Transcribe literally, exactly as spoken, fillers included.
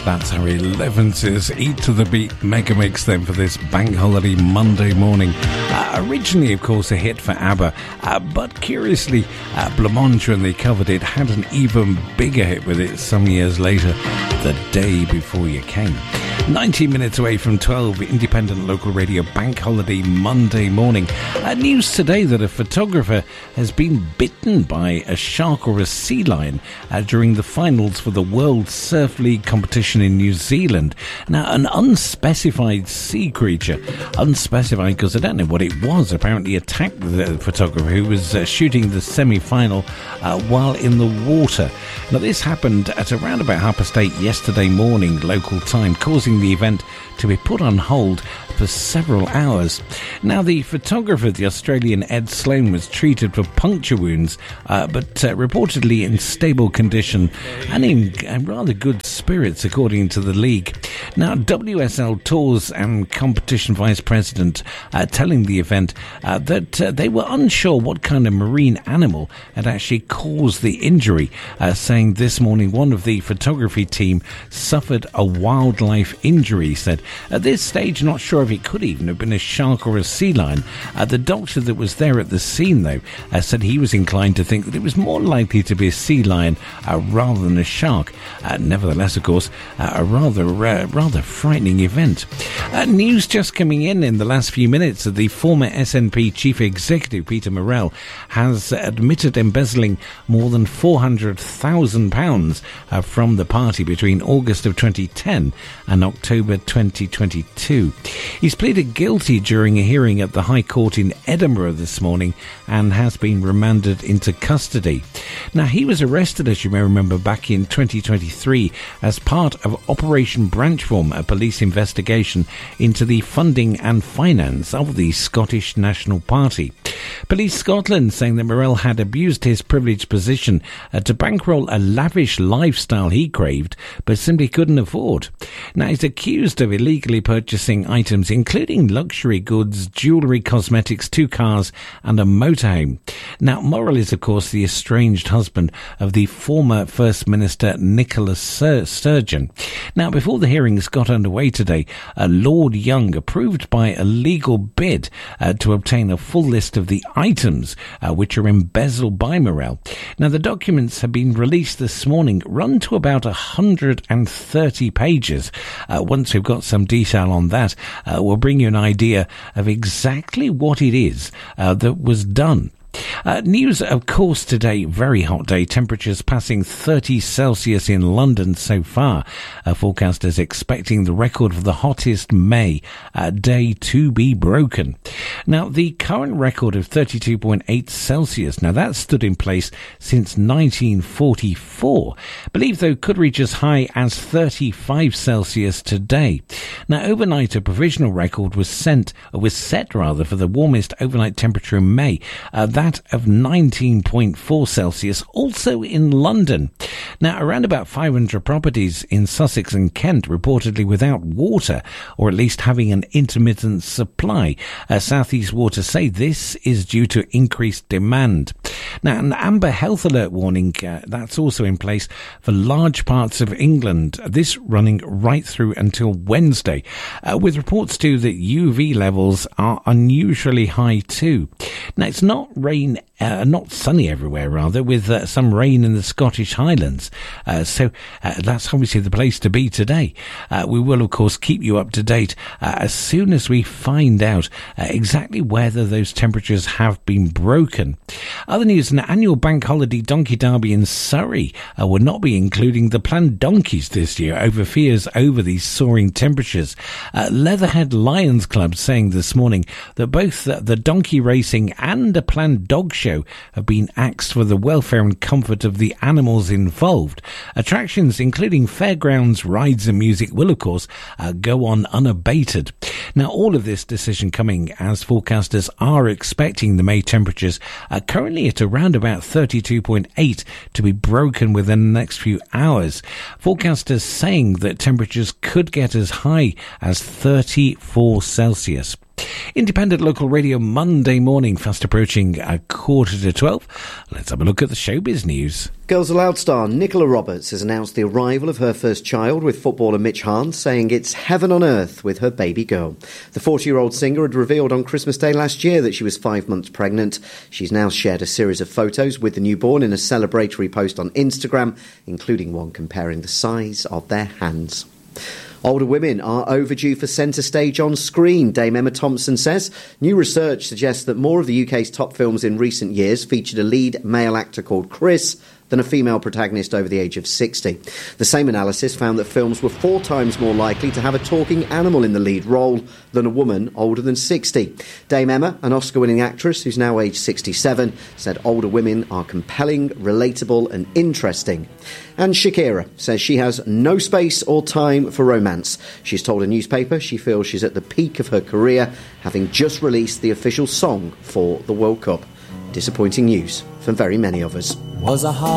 That's our elevenses Eat to the Beat mega mix then for this bank holiday Monday morning. Uh, originally, of course, a hit for ABBA, uh, but curiously, uh, Blancmange, when they covered it, had an even bigger hit with it some years later, The Day Before You Came. nineteen minutes away from twelve, independent local radio bank holiday Monday morning. Uh, news today that a photographer has been bitten by a shark or a sea lion uh, during the finals for the World Surf League competition in New Zealand. Now, an unspecified sea creature, unspecified because I don't know what it was, apparently attacked the photographer who was uh, shooting the semi-final uh, while in the water. Now, this happened at around about half past eight yesterday morning, local time, causing the event to be put on hold for several hours. Now, the photographer, the Australian Ed Sloan, was treated for puncture wounds, uh, but uh, reportedly in stable condition and in uh, rather good spirits, according to the league. Now, W S L Tours and Competition Vice President uh, telling the event uh, that uh, they were unsure what kind of marine animal had actually caused the injury, uh, saying this morning one of the photography team suffered a wildlife injury. He said, at this stage, not sure if it could even have been a shark or a sea lion. Uh, the doctor that was there at the scene, though, uh, said he was inclined to think that it was more likely to be a sea lion uh, rather than a shark. Uh, nevertheless, of course, uh, a rather uh, rather frightening event. Uh, news just coming in in the last few minutes that the former S N P chief executive, Peter Murrell, has admitted embezzling more than four hundred thousand pounds uh, from the party between August of twenty ten and October twenty twenty-two. He's pleaded guilty during a hearing at the High Court in Edinburgh this morning and has been remanded into custody. Now, he was arrested, as you may remember, back in twenty twenty-three as part of Operation Branchform, a police investigation into the funding and finance of the Scottish National Party. Police Scotland saying that Murrell had abused his privileged position uh, to bankroll a lavish lifestyle he craved but simply couldn't afford. Now, he's accused of illegally purchasing items including luxury goods, jewellery, cosmetics, two cars and a motorhome. Now, Murrell is, of course, the estranged husband of the former First Minister Nicola Sturgeon. Now, before the hearings got underway today, uh, Lord Young approved by a legal bid uh, to obtain a full list of the items uh, which are embezzled by Murrell. Now, the documents have been released this morning, run to about one hundred thirty pages. Uh, once we've got some detail on that, uh, we'll bring you an idea of exactly what it is uh, that was done. Uh, news, of course, today, very hot day, temperatures passing thirty Celsius in London so far. Uh, forecasters expecting the record for the hottest May uh, day to be broken. Now, the current record of thirty-two point eight Celsius, now that stood in place since nineteen forty-four. Believed, though, could reach as high as thirty-five Celsius today. Now, overnight, a provisional record was sent, or was set rather, for the warmest overnight temperature in May. Uh, that of nineteen point four Celsius, also in London. Now, around about five hundred properties in Sussex and Kent reportedly without water, or at least having an intermittent supply. Uh, South East Water say this is due to increased demand. Now, an amber health alert warning, uh, that's also in place for large parts of England, this running right through until Wednesday, uh, with reports too that U V levels are unusually high too. Now, it's not rain, uh, not sunny everywhere, rather, with uh, some rain in the Scottish Highlands. Uh, so uh, that's obviously the place to be today. Uh, we will, of course, keep you up to date uh, as soon as we find out uh, exactly whether those temperatures have been broken. Other news, an annual bank holiday donkey derby in Surrey uh, will not be including the planned donkeys this year over fears over these soaring temperatures. Uh, Leatherhead Lions Club saying this morning that both the, the donkey racing and a planned dog show have been axed for the welfare and comfort of the animals involved. Attractions including fairgrounds, rides and music will, of course, uh, go on unabated. Now, all of this decision coming as forecasters are expecting the May temperatures uh, currently at around about thirty-two point eight to be broken within the next few hours. Forecasters saying that temperatures could get as high as thirty-four Celsius. Independent Local Radio Monday morning, fast approaching a quarter to twelve. Let's have a look at the showbiz news. Girls Aloud star Nicola Roberts has announced the arrival of her first child with footballer Mitch Hahn, saying it's heaven on earth with her baby girl. The forty-year-old singer had revealed on Christmas Day last year that she was five months pregnant. She's now shared a series of photos with the newborn in a celebratory post on Instagram, including one comparing the size of their hands. Older women are overdue for centre stage on screen, Dame Emma Thompson says. New research suggests that more of the U K's top films in recent years featured a lead male actor called Chris than a female protagonist over the age of sixty. The same analysis found that films were four times more likely to have a talking animal in the lead role than a woman older than sixty. Dame Emma, an Oscar-winning actress who's now aged sixty-seven, said older women are compelling, relatable and interesting. And Shakira says she has no space or time for romance. She's told a newspaper she feels she's at the peak of her career, having just released the official song for the World Cup. Disappointing news for very many of us. Was a